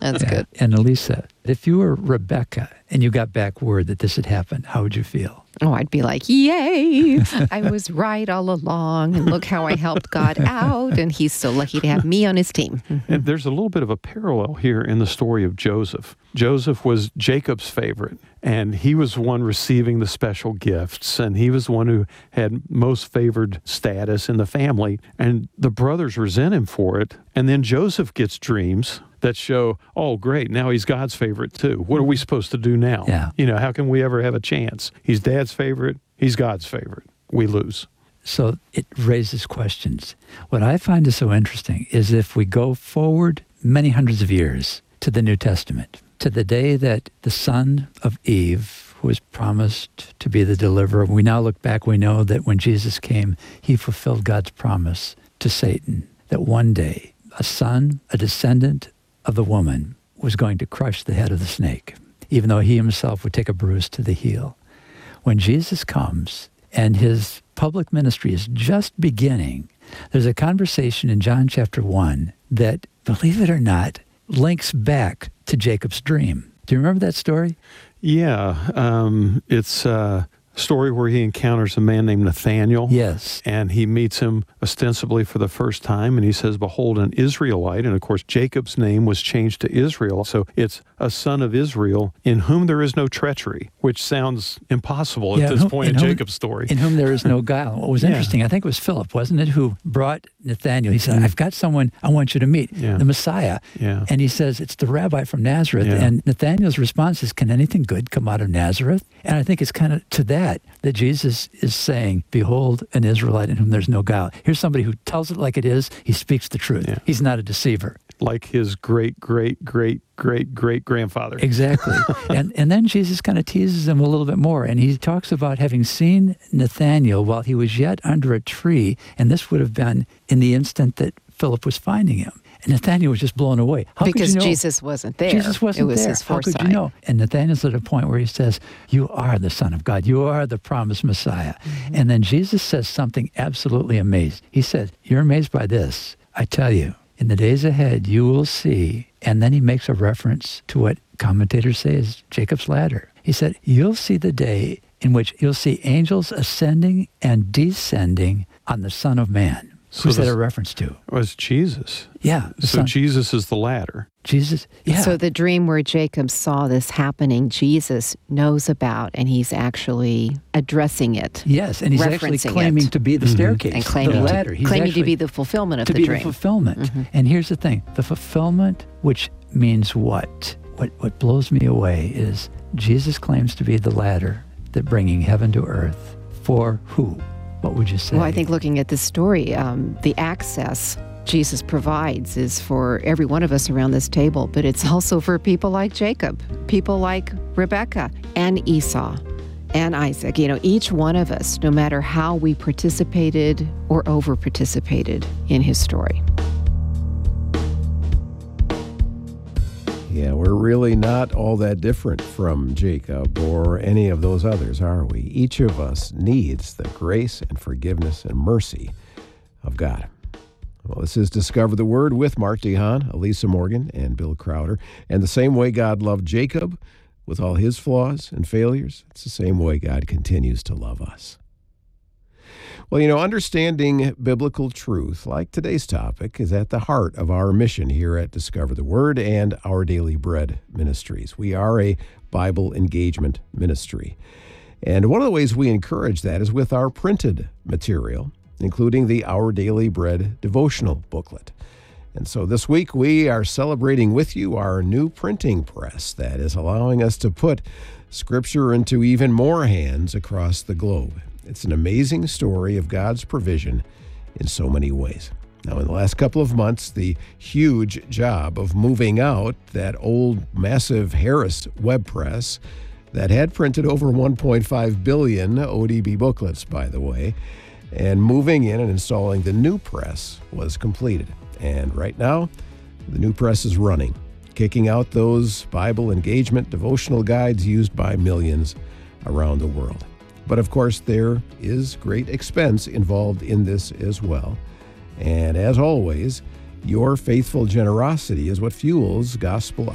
That's good. And Elisa, if you were Rebecca and you got back word that this had happened, how would you feel? Oh, I'd be like, yay, I was right all along, and look how I helped God out, and he's so lucky to have me on his team. And there's a little bit of a parallel here in the story of Joseph. Joseph was Jacob's favorite, and he was the one receiving the special gifts, and he was the one who had most favored status in the family, and the brothers resent him for it. And then Joseph gets dreams that show, oh, great, now he's God's favorite too. What are we supposed to do now? Yeah. How can we ever have a chance? He's Dad's favorite, he's God's favorite. We lose. So it raises questions. What I find is so interesting is if we go forward many hundreds of years to the New Testament, to the day that the son of Eve, who was promised to be the deliverer, we now look back, we know that when Jesus came, he fulfilled God's promise to Satan, that one day a son, a descendant of the woman, was going to crush the head of the snake, even though he himself would take a bruise to the heel. When Jesus comes and his public ministry is just beginning, there's a conversation in John chapter 1 that, believe it or not, links back to Jacob's dream. Do you remember that story? Yeah, it's a story where he encounters a man named Nathaniel. Yes. And he meets him ostensibly for the first time, and he says, behold, an Israelite. And of course, Jacob's name was changed to Israel. So it's a son of Israel in whom there is no treachery, which sounds impossible at this point in Jacob's story. In whom there is no guile. What was interesting, I think it was Philip, wasn't it, who brought Nathaniel. He said, I've got someone I want you to meet, the Messiah. Yeah. And he says, it's the rabbi from Nazareth. Yeah. And Nathaniel's response is, can anything good come out of Nazareth? And I think it's kind of to that Jesus is saying, behold, an Israelite in whom there's no guile. Here's somebody who tells it like it is. He speaks the truth. Yeah. He's not a deceiver. Like his great-great-great-great-great-grandfather. Exactly. and then Jesus kind of teases him a little bit more, and he talks about having seen Nathanael while he was yet under a tree, and this would have been in the instant that Philip was finding him. And Nathanael was just blown away. How because could you know? Jesus wasn't there. Jesus wasn't there. It was there. his foresight. How could you know? And Nathanael's at a point where he says, you are the Son of God. You are the promised Messiah. Mm-hmm. And then Jesus says something absolutely amazing. He said, you're amazed by this. I tell you, in the days ahead, you will see. And then he makes a reference to what commentators say is Jacob's ladder. He said, you'll see the day in which you'll see angels ascending and descending on the Son of Man. So who's that a reference to? Was Jesus. Yeah. So Jesus is the ladder. Jesus, yeah. So the dream where Jacob saw this happening, Jesus knows about, and he's actually addressing it. Yes, and he's actually claiming to be the staircase, and claiming the ladder. He's claiming to be the fulfillment of the dream. To be the fulfillment. Mm-hmm. And here's the thing, the fulfillment, which means what? What blows me away is Jesus claims to be the ladder that bringing heaven to earth for who? What would you say? Well, I think looking at this story, the access Jesus provides is for every one of us around this table, but it's also for people like Jacob, people like Rebecca and Esau and Isaac. Each one of us, no matter how we participated or over-participated in his story. Yeah, we're really not all that different from Jacob or any of those others, are we? Each of us needs the grace and forgiveness and mercy of God. Well, this is Discover the Word with Mark DeHaan, Elisa Morgan, and Bill Crowder. And the same way God loved Jacob with all his flaws and failures, it's the same way God continues to love us. Well, understanding biblical truth, like today's topic, is at the heart of our mission here at Discover the Word and Our Daily Bread Ministries. We are a Bible engagement ministry. And one of the ways we encourage that is with our printed material, including the Our Daily Bread devotional booklet. And so this week we are celebrating with you our new printing press that is allowing us to put Scripture into even more hands across the globe. It's an amazing story of God's provision in so many ways. Now, in the last couple of months, the huge job of moving out that old, massive Harris web press that had printed over 1.5 billion ODB booklets, by the way, and moving in and installing the new press was completed. And right now, the new press is running, kicking out those Bible engagement devotional guides used by millions around the world. But of course, there is great expense involved in this as well. And as always, your faithful generosity is what fuels gospel